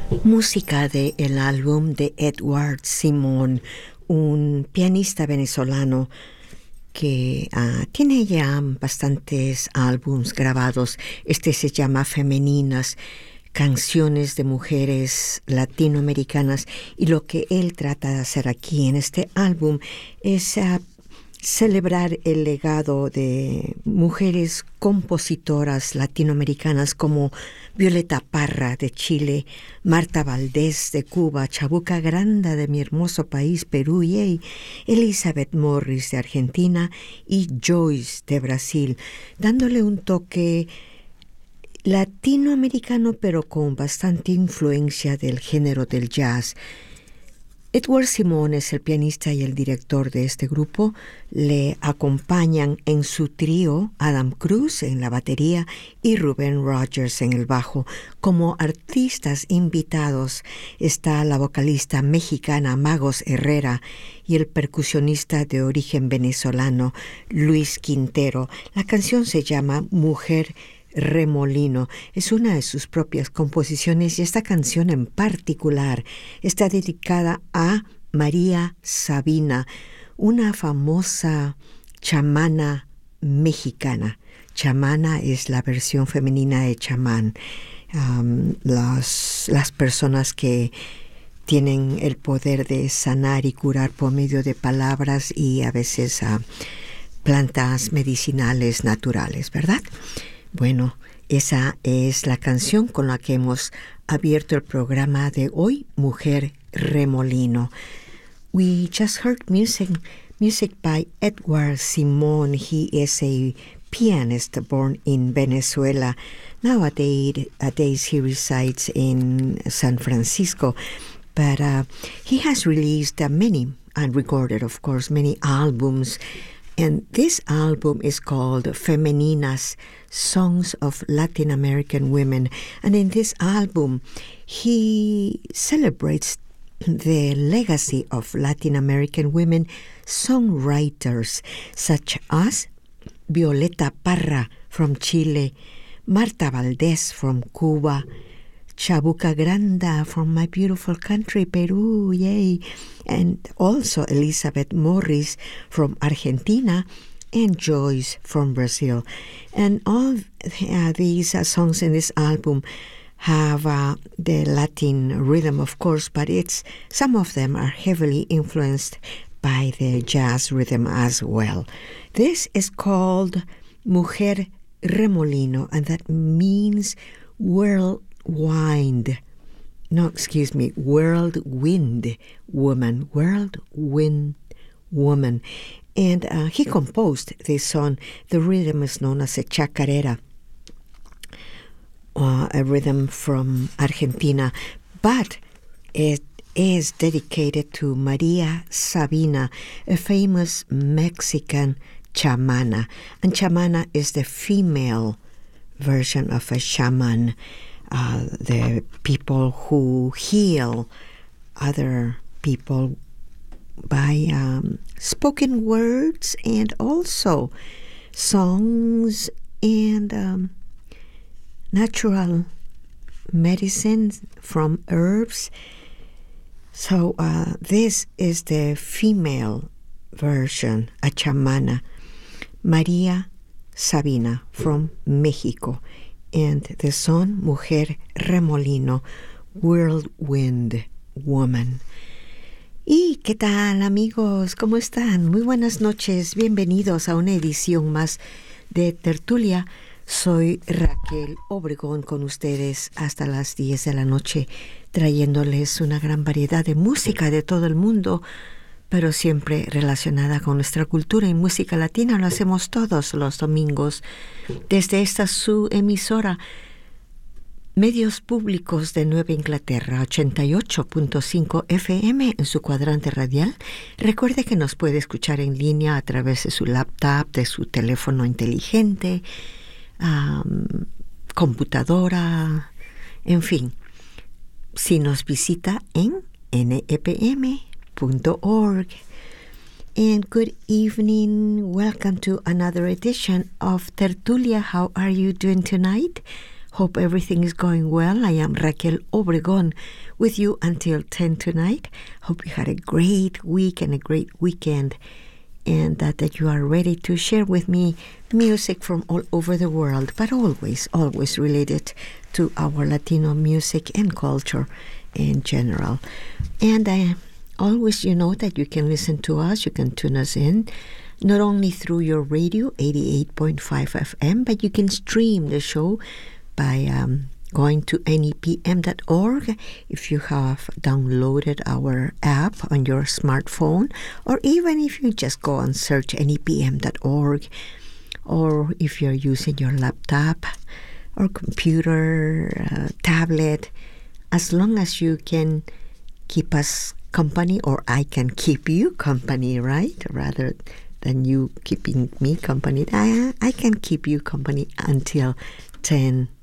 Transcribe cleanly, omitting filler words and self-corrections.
Música de el álbum de Edward Simón, un pianista venezolano que tiene ya bastantes álbums grabados. Este se llama Femeninas, canciones de mujeres latinoamericanas, y lo que él trata de hacer aquí en este álbum es celebrar el legado de mujeres compositoras latinoamericanas como Violeta Parra de Chile, Marta Valdés de Cuba, Chabuca Granda de mi hermoso país Perú, y Elizabeth Morris de Argentina y Joyce de Brasil, dándole un toque latinoamericano pero con bastante influencia del género del jazz. Edward Simón es el pianista y el director de este grupo. Le acompañan en su trío Adam Cruz en la batería y Rubén Rogers en el bajo. Como artistas invitados está la vocalista mexicana Magos Herrera y el percusionista de origen venezolano Luis Quintero. La canción se llama Mujer Remolino. Es una de sus propias composiciones y esta canción en particular está dedicada a María Sabina, una famosa chamana mexicana. Chamana es la versión femenina de chamán. Las personas que tienen el poder de sanar y curar por medio de palabras y a veces plantas medicinales naturales, ¿verdad? Bueno, esa es la canción con la que hemos abierto el programa de hoy, Mujer Remolino. We just heard music by Edward Simón. He is a pianist born in Venezuela. Nowadays he resides in San Francisco, but he has released many, and recorded, of course, many albums. And this album is called Femeninas, Songs of Latin American Women. And in this album, he celebrates the legacy of Latin American women songwriters, such as Violeta Parra from Chile, Marta Valdés from Cuba, Chabuca Granda from my beautiful country, Peru, yay! And also Elizabeth Morris from Argentina and Joyce from Brazil. And all these songs in this album have the Latin rhythm, of course, but some of them are heavily influenced by the jazz rhythm as well. This is called Mujer Remolino, and that means whirlwind woman, whirlwind woman. And he composed this song. The rhythm is known as a chacarera, a rhythm from Argentina, but it is dedicated to Maria Sabina, a famous Mexican chamana. And chamana is the female version of a shaman, the people who heal other people by spoken words and also songs and natural medicine from herbs. So this is the female version, a chamana, María Sabina from Mexico, and the song Mujer Remolino, Whirlwind Woman. ¿Y qué tal, amigos? ¿Cómo están? Muy buenas noches. Bienvenidos a una edición más de Tertulia. Soy Raquel Obregón con ustedes hasta las 10 de la noche, trayéndoles una gran variedad de música de todo el mundo, pero siempre relacionada con nuestra cultura y música latina. Lo hacemos todos los domingos desde esta su emisora, Medios Públicos de Nueva Inglaterra, 88.5 FM en su cuadrante radial. Recuerde que nos puede escuchar en línea a través de su laptop, de su teléfono inteligente, computadora, en fin. Si nos visita en nepm.org. And good evening. Welcome to another edition of Tertulia. How are you doing tonight? Hope everything is going well. I am Raquel Obregon with you until 10 tonight. Hope you had a great week and a great weekend, and that you are ready to share with me music from all over the world, but always related to our Latino music and culture in general. And I always, that you can listen to us, you can tune us in, not only through your radio, 88.5 FM, but you can stream the show by going to nepm.org if you have downloaded our app on your smartphone, or even if you just go and search nepm.org, or if you're using your laptop or computer, tablet, as long as you can keep us company, or I can keep you company, right? Rather than you keeping me company, I can keep you company until 10